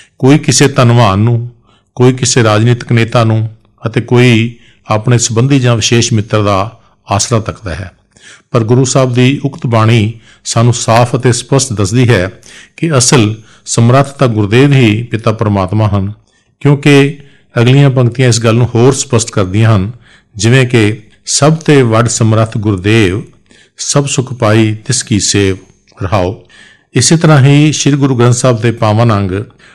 ਕੋਈ ਕਿਸੇ ਧਨਵਾਨ ਨੂੰ, ਕੋਈ ਕਿਸੇ ਰਾਜਨੀਤਿਕ ਨੇਤਾ ਨੂੰ ਅਤੇ ਕੋਈ ਆਪਣੇ ਸੰਬੰਧੀ ਜਾਂ ਵਿਸ਼ੇਸ਼ ਮਿੱਤਰ ਦਾ ਆਸਰਾ ਤੱਕਦਾ ਹੈ। ਪਰ ਗੁਰੂ ਸਾਹਿਬ ਦੀ ਉਕਤ ਬਾਣੀ ਸਾਨੂੰ ਸਾਫ਼ ਅਤੇ ਸਪਸ਼ਟ ਦੱਸਦੀ ਹੈ ਕਿ ਅਸਲ ਸਮਰੱਥ ਤਾਂ ਗੁਰਦੇਵ ਹੀ ਪਿਤਾ ਪਰਮਾਤਮਾ ਹਨ, ਕਿਉਂਕਿ ਅਗਲੀਆਂ ਪੰਕਤੀਆਂ ਇਸ ਗੱਲ ਨੂੰ ਹੋਰ ਸਪਸ਼ਟ ਕਰਦੀਆਂ ਹਨ, ਜਿਵੇਂ ਕਿ ਸਭ ਤੇ ਵੱਡ ਸਮਰੱਥ ਗੁਰਦੇਵ, ਸਭ ਸੁਖ ਪਾਈ ਤਿਸ ਕੀ ਸੇਵ ਰਹਾਓ। ਇਸੇ ਤਰ੍ਹਾਂ ਹੀ ਸ੍ਰੀ ਗੁਰੂ ਗ੍ਰੰਥ ਸਾਹਿਬ ਦੇ ਪਾਵਨ ਅੰਗ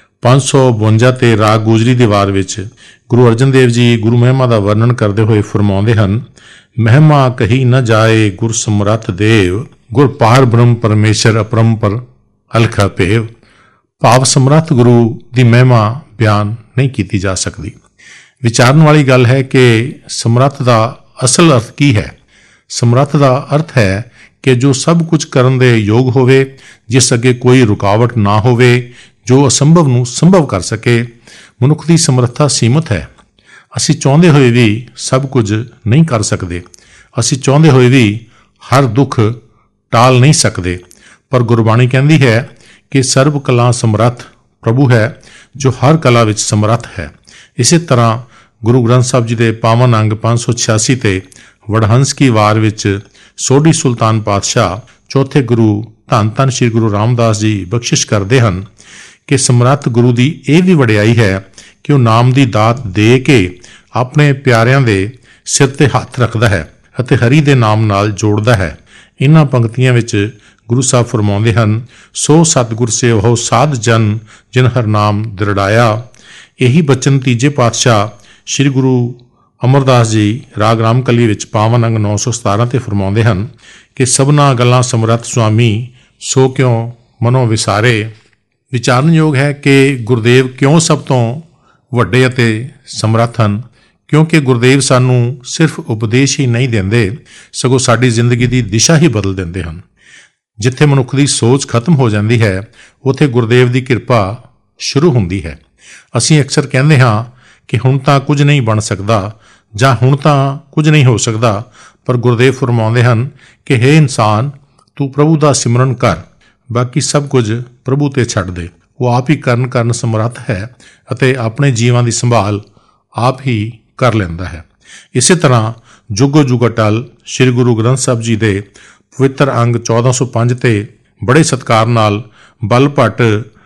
552 ਤੇ ਰਾਗ ਗੁਜਰੀ ਦੀ ਵਾਰ ਵਿੱਚ ਗੁਰੂ ਅਰਜਨ ਦੇਵ ਜੀ ਗੁਰੂ ਮਹਿਮਾ ਦਾ ਵਰਣਨ ਕਰਦੇ ਹੋਏ ਫਰਮਾਉਂਦੇ ਹਨ, ਮਹਿਮਾ ਕਹੀ ਨ ਜਾਏ ਗੁਰ ਸਮਰੱਥ ਦੇਵ, ਗੁਰ ਪਾਰ ਬ੍ਰਹਮ ਪਰਮੇਸ਼ਰ ਅਪਰੰਪਰ ਅਲਖਾ ਭੇਵ। ਭਾਵ ਸਮਰੱਥ ਗੁਰੂ ਦੀ ਮਹਿਮਾ ਬਿਆਨ ਨਹੀਂ ਕੀਤੀ ਜਾ ਸਕਦੀ। ਵਿਚਾਰਨ ਵਾਲੀ ਗੱਲ ਹੈ ਕਿ ਸਮਰੱਥ ਦਾ ਅਸਲ ਅਰਥ ਕੀ ਹੈ। ਸਮਰੱਥ ਦਾ ਅਰਥ ਹੈ ਕਿ ਜੋ ਸਭ ਕੁਝ ਕਰਨ ਦੇ ਯੋਗ ਹੋਵੇ, ਜਿਸ ਅੱਗੇ ਕੋਈ ਰੁਕਾਵਟ ਨਾ ਹੋਵੇ, ਜੋ ਅਸੰਭਵ ਨੂੰ ਸੰਭਵ ਕਰ ਸਕੇ। ਮਨੁੱਖ ਦੀ ਸਮਰੱਥਾ ਸੀਮਤ ਹੈ। ਅਸੀਂ ਚਾਹੁੰਦੇ ਹੋਏ ਵੀ ਸਭ ਕੁਝ ਨਹੀਂ ਕਰ ਸਕਦੇ। ਅਸੀਂ ਚਾਹੁੰਦੇ ਹੋਏ ਵੀ ਹਰ ਦੁੱਖ ਟਾਲ ਨਹੀਂ ਸਕਦੇ। ਪਰ ਗੁਰਬਾਣੀ ਕਹਿੰਦੀ ਹੈ ਕਿ ਸਰਬ ਕਲਾ ਸਮਰੱਥ ਪ੍ਰਭੂ ਹੈ, ਜੋ ਹਰ ਕਲਾ ਵਿੱਚ ਸਮਰੱਥ ਹੈ। ਇਸੇ ਤਰ੍ਹਾਂ ਗੁਰੂ ਗ੍ਰੰਥ ਸਾਹਿਬ ਜੀ ਦੇ ਪਾਵਨ ਅੰਗ 586 ਤੇ ਵਡਹੰਸ ਕੀ ਵਾਰ ਵਿੱਚ ਸੋਢੀ ਸੁਲਤਾਨ ਪਾਤਸ਼ਾਹ ਚੌਥੇ ਗੁਰੂ ਧੰਨ ਧੰਨ ਸ੍ਰੀ ਗੁਰੂ ਰਾਮਦਾਸ ਜੀ ਬਖਸ਼ਿਸ਼ ਕਰਦੇ ਹਨ ਕਿ ਸਮਰੱਥ ਗੁਰੂ ਦੀ ਇਹ ਵੀ ਵਡਿਆਈ ਹੈ ਕਿ ਉਹ ਨਾਮ ਦੀ ਦਾਤ ਦੇ ਕੇ ਆਪਣੇ ਪਿਆਰਿਆਂ ਦੇ ਸਿਰ ਤੇ ਹੱਥ ਰੱਖਦਾ ਹੈ ਅਤੇ ਹਰੀ ਦੇ ਨਾਮ ਨਾਲ ਜੋੜਦਾ ਹੈ। ਇਹਨਾਂ ਪੰਕਤੀਆਂ ਵਿੱਚ ਗੁਰੂ ਸਾਹਿਬ ਫਰਮਾਉਂਦੇ ਹਨ, ਸੋ ਸਤਿਗੁਰ ਸੇਵਹੁ ਸਾਧ ਜਨ, ਜਿਨ ਹਰ ਨਾਮ ਦਿਰੜਾਇਆ। ਇਹੀ ਬਚਨ ਤੀਜੇ ਪਾਤਸ਼ਾਹ ਸ੍ਰੀ ਗੁਰੂ ਅਮਰਦਾਸ ਜੀ ਰਾਗ ਰਾਮਕਲੀ ਵਿੱਚ ਪਾਵਨ ਅੰਗ 917 ਤੇ ਫਰਮਾਉਂਦੇ ਹਨ ਕਿ ਸਭਨਾ ਗੱਲਾਂ ਸਮਰੱਥ ਸੁਆਮੀ, ਸੋ ਕਿਉਂ ਮਨੋਂ ਵਿਸਾਰੇ। ਵਿਚਾਰਨਯੋਗ ਹੈ ਕਿ ਗੁਰਦੇਵ ਕਿਉਂ ਸਭ ਤੋਂ ਵੱਡੇ ਅਤੇ ਸਮਰੱਥ ਹਨ, ਕਿਉਂਕਿ ਗੁਰਦੇਵ ਸਾਨੂੰ ਸਿਰਫ ਉਪਦੇਸ਼ ਹੀ ਨਹੀਂ ਦਿੰਦੇ, ਸਗੋਂ ਸਾਡੀ ਜ਼ਿੰਦਗੀ ਦੀ ਦਿਸ਼ਾ ਹੀ ਬਦਲ ਦਿੰਦੇ ਹਨ। ਜਿੱਥੇ ਮਨੁੱਖ ਦੀ ਸੋਚ ਖਤਮ ਹੋ ਜਾਂਦੀ ਹੈ, ਉੱਥੇ ਗੁਰਦੇਵ ਦੀ ਕਿਰਪਾ ਸ਼ੁਰੂ ਹੁੰਦੀ ਹੈ। ਅਸੀਂ ਅਕਸਰ ਕਹਿੰਦੇ ਹਾਂ ਕਿ ਹੁਣ ਤਾਂ ਕੁਝ ਨਹੀਂ ਬਣ ਸਕਦਾ ਜਾਂ ਹੁਣ ਤਾਂ ਕੁਝ ਨਹੀਂ ਹੋ ਸਕਦਾ, ਪਰ ਗੁਰਦੇਵ ਫਰਮਾਉਂਦੇ ਹਨ ਕਿ ਹੇ ਇਨਸਾਨ, ਤੂੰ ਪ੍ਰਭੂ ਦਾ ਸਿਮਰਨ ਕਰ, ਬਾਕੀ ਸਭ ਕੁਝ ਪ੍ਰਭੂ ਤੇ ਛੱਡ ਦੇ। ਉਹ ਆਪ ਹੀ ਕਰਨ ਸਮਰੱਥ ਹੈ ਅਤੇ ਆਪਣੇ ਜੀਵਾਂ ਦੀ ਸੰਭਾਲ ਆਪ ਹੀ ਕਰ ਲੈਂਦਾ ਹੈ। ਇਸੇ ਤਰ੍ਹਾਂ ਜੁਗੋ ਜੁਗ ਅਟਲ ਸ੍ਰੀ ਗੁਰੂ ਗ੍ਰੰਥ ਸਾਹਿਬ ਜੀ ਦੇ ਪਵਿੱਤਰ ਅੰਗ 1405 ਤੇ ਬੜੇ ਸਤਿਕਾਰ ਨਾਲ ਬਲ ਭੱਟ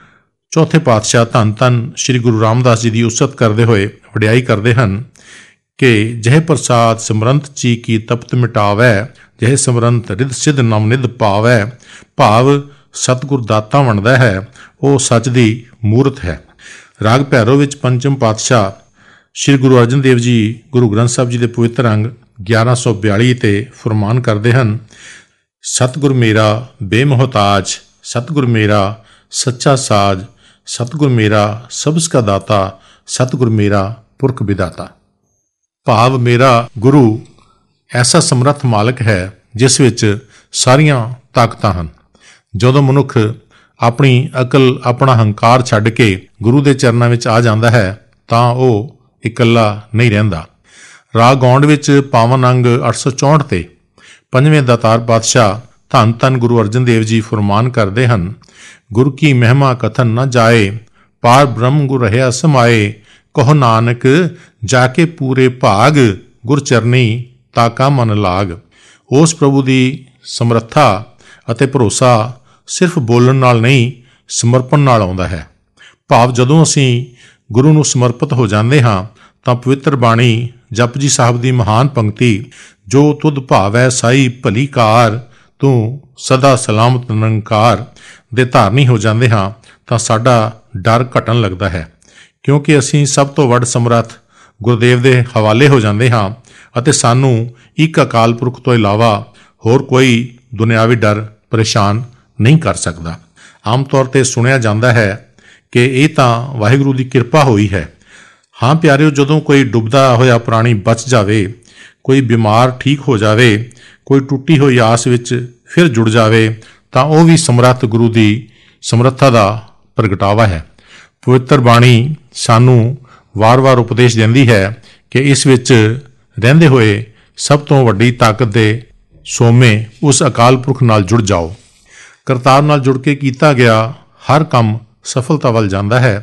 ਚੌਥੇ ਪਾਤਸ਼ਾਹ ਧੰਨ ਧੰਨ ਸ੍ਰੀ ਗੁਰੂ ਰਾਮਦਾਸ ਜੀ ਦੀ ਉਸਤ ਕਰਦੇ ਹੋਏ ਵਡਿਆਈ ਕਰਦੇ ਹਨ ਕਿ ਜਹ ਪ੍ਰਸਾਦ ਸਿਮਰੰਤ ਜੀ ਕੀ ਤਪਤ ਮਿਟਾਵੈ, ਜਹ ਸਿਮਰੰਤ ਰਿਧ ਸਿਧ ਨਵਨਿਧ ਪਾਵੈ। ਭਾਵ ਸਤਿਗੁਰ ਦਾਤਾ ਵੰਡਦਾ ਹੈ, ਉਹ ਸੱਚ ਦੀ ਮੂਰਤ ਹੈ। ਰਾਗ ਭੈਰੋ ਵਿੱਚ ਪੰਚਮ ਪਾਤਸ਼ਾਹ ਸ੍ਰੀ ਗੁਰੂ ਅਰਜਨ ਦੇਵ ਜੀ ਗੁਰੂ ਗ੍ਰੰਥ ਸਾਹਿਬ ਜੀ ਦੇ ਪਵਿੱਤਰ ਅੰਗ 1142 ਤੇ ਫਰਮਾਨ ਕਰਦੇ ਹਨ, ਸਤਿਗੁਰ ਮੇਰਾ ਬੇਮੁਹਤਾਜ, ਸਤਿਗੁਰ ਮੇਰਾ ਸੱਚਾ ਸਾਜ, ਸਤਿਗੁਰ ਮੇਰਾ ਸਬਜ਼ ਕਾ ਦਾਤਾ, ਸਤਿਗੁਰ ਮੇਰਾ ਪੁਰਖ ਵਿਦਾਤਾ। ਭਾਵ ਮੇਰਾ ਗੁਰੂ ਐਸਾ ਸਮਰੱਥ ਮਾਲਕ ਹੈ ਜਿਸ ਵਿੱਚ ਸਾਰੀਆਂ ਤਾਕਤਾਂ ਹਨ। ਜਦੋਂ ਮਨੁੱਖ ਆਪਣੀ ਅਕਲ, ਆਪਣਾ ਹੰਕਾਰ ਛੱਡ ਕੇ ਗੁਰੂ ਦੇ ਚਰਨਾਂ ਵਿੱਚ ਆ ਜਾਂਦਾ ਹੈ ਤਾਂ ਉਹ ਇਕੱਲਾ ਨਹੀਂ ਰਹਿੰਦਾ। ਰਾਗ ਗੌਂਡ ਵਿੱਚ ਪਾਵਨ ਅੰਗ 864 ਤੇ ਪੰਜਵੇਂ ਦਾਤਾਰ ਪਾਤਸ਼ਾਹ ਧੰਨ ਧੰਨ ਗੁਰੂ ਅਰਜਨ ਦੇਵ ਜੀ ਫਰਮਾਨ ਕਰਦੇ ਹਨ, ਗੁਰ ਕੀ ਮਹਿਮਾ ਕਥਨ ਨ ਜਾਏ, ਪਾਰ ਬ੍ਰਹਮ ਗੁਰ ਰਹਿਆ ਸਮਾਏ। ਕਹੋ ਨਾਨਕ ਜਾ ਕੇ ਪੂਰੇ ਭਾਗ, ਗੁਰ ਚਰਨੀ ਤਾਕਾ ਮਨ ਲਾਗ। ਉਸ ਪ੍ਰਭੂ ਦੀ ਸਮਰੱਥਾ ਅਤੇ ਭਰੋਸਾ ਸਿਰਫ ਬੋਲਣ ਨਾਲ ਨਹੀਂ, ਸਮਰਪਣ ਨਾਲ ਆਉਂਦਾ ਹੈ। ਭਾਵ ਜਦੋਂ ਅਸੀਂ ਗੁਰੂ ਨੂੰ ਸਮਰਪਿਤ ਹੋ ਜਾਂਦੇ ਹਾਂ ਤਾਂ ਪਵਿੱਤਰ ਬਾਣੀ ਜਪਜੀ ਸਾਹਿਬ ਦੀ ਮਹਾਨ ਪੰਕਤੀ, ਜੋ ਤੁਧ ਭਾਵੈ ਸਾਈ ਭਲੀ ਕਾਰ, ਤੂੰ ਸਦਾ ਸਲਾਮਤ ਨਿਰੰਕਾਰ, ਦੇ ਧਾਰਨੀ ਹੋ ਜਾਂਦੇ ਹਾਂ ਤਾਂ ਸਾਡਾ ਡਰ ਘਟਣ ਲੱਗਦਾ ਹੈ, ਕਿਉਂਕਿ ਅਸੀਂ ਸਭ ਤੋਂ ਵੱਡ ਸਮਰੱਥ ਗੁਰਦੇਵ ਦੇ ਹਵਾਲੇ ਹੋ ਜਾਂਦੇ ਹਾਂ ਅਤੇ ਸਾਨੂੰ ਇੱਕ ਅਕਾਲ ਪੁਰਖ ਤੋਂ ਇਲਾਵਾ ਹੋਰ ਕੋਈ ਦੁਨਿਆਵੀ ਡਰ ਪਰੇਸ਼ਾਨ ਨਹੀਂ ਕਰ ਸਕਦਾ। ਆਮ ਤੌਰ 'ਤੇ ਸੁਣਿਆ ਜਾਂਦਾ ਹੈ ਕਿ ਇਹ ਤਾਂ ਵਾਹਿਗੁਰੂ ਦੀ ਕਿਰਪਾ ਹੋਈ ਹੈ। ਹਾਂ ਪਿਆਰਿਓ, ਜਦੋਂ ਕੋਈ ਡੁੱਬਦਾ ਹੋਇਆ ਪ੍ਰਾਣੀ ਬਚ ਜਾਵੇ, ਕੋਈ ਬਿਮਾਰ ਠੀਕ ਹੋ ਜਾਵੇ, ਕੋਈ ਟੁੱਟੀ ਹੋਈ ਆਸ ਵਿੱਚ ਫਿਰ ਜੁੜ ਜਾਵੇ, ਤਾਂ ਉਹ ਵੀ ਸਮਰੱਥ ਗੁਰੂ ਦੀ ਸਮਰੱਥਾ ਦਾ ਪ੍ਰਗਟਾਵਾ ਹੈ। ਪਵਿੱਤਰ ਬਾਣੀ ਸਾਨੂੰ ਵਾਰ-ਵਾਰ ਉਪਦੇਸ਼ ਦਿੰਦੀ ਹੈ ਕਿ ਇਸ ਵਿੱਚ ਰਹਿੰਦੇ ਹੋਏ ਸਭ ਤੋਂ ਵੱਡੀ ਤਾਕਤ ਦੇ ਸੋਮੇ ਉਸ ਅਕਾਲ ਪੁਰਖ ਨਾਲ ਜੁੜ ਜਾਓ। ਕਰਤਾਰ ਨਾਲ ਜੁੜ ਕੇ ਕੀਤਾ ਗਿਆ ਹਰ ਕੰਮ ਸਫਲਤਾ ਵੱਲ ਜਾਂਦਾ ਹੈ